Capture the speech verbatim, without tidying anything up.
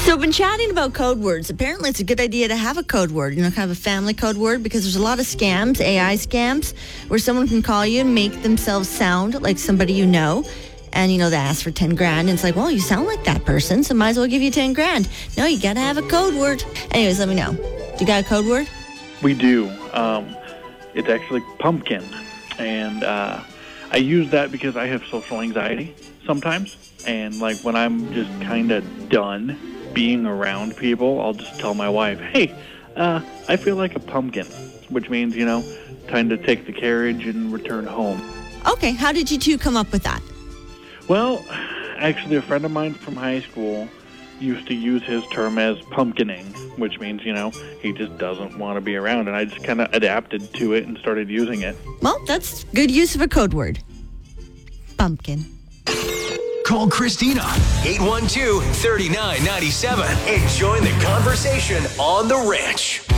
So I've been chatting about code words. Apparently it's a good idea to have a code word, you know, kind of a family code word, because there's a lot of scams, A I scams, where someone can call you and make themselves sound like somebody you know. And, you know, they ask for ten grand. And it's like, well, you sound like that person, so might as well give you ten grand. No, you got to have a code word. Anyways, let me know. You got a code word? We do. Um, it's actually pumpkin. And uh, I use that because I have social anxiety sometimes. And, like, when I'm just kind of done being around people, I'll just tell my wife, hey, uh, I feel like a pumpkin, which means, you know, time to take the carriage and return home. Okay, how did you two come up with that? Well, actually, a friend of mine from high school used to use his term as pumpkining, which means, you know, he just doesn't want to be around. And I just kind of adapted to it and started using it. Well, that's good use of a code word. Pumpkin. Call Christina, eight one two, three nine nine seven, and join the conversation on The Ranch.